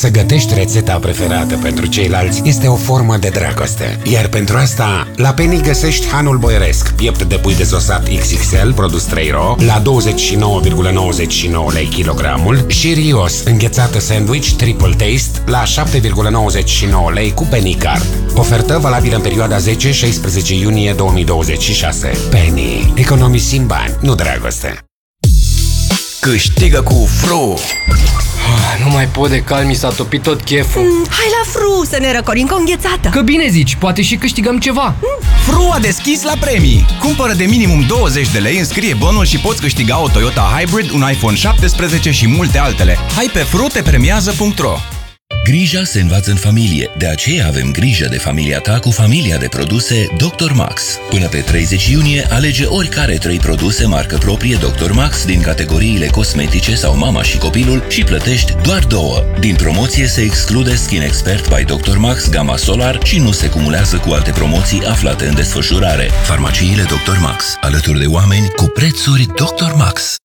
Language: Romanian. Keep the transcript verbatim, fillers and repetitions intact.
Să gătești rețeta preferată pentru ceilalți este o formă de dragoste. Iar pentru asta, la Penny găsești hanul boieresc, piept de pui dezosat X X L, produs trei ro, la douăzeci și nouă virgulă nouăzeci și nouă lei kilogramul și Rios, înghețată sandwich Triple Taste, la șapte virgulă nouăzeci și nouă lei cu Penny Card. Ofertă valabilă în perioada zece șaisprezece iunie două mii douăzeci și șase. Penny. Economisim bani, nu dragoste. Câștigă cu Fru! Nu mai pot de cal, mi s-a topit tot cheful. mm, Hai la Fru să ne răcorim cu o înghețată. Că bine zici, poate și câștigăm ceva. Fru a deschis la premii! Cumpără de minimum douăzeci de lei, înscrie bonul și poți câștiga o Toyota Hybrid, un iPhone șaptesprezece și multe altele. Hai pe fru te premiază punct ro. Grija se învață în familie, de aceea avem grijă de familia ta cu familia de produse doctor Max. Până pe treizeci iunie, alege oricare trei produse marcă proprie doctor Max din categoriile cosmetice sau mama și copilul și plătești doar două. Din promoție se exclude Skin Expert by doctor Max Gamma Solar și nu se cumulează cu alte promoții aflate în desfășurare. Farmaciile doctor Max, alături de oameni cu prețuri doctor Max.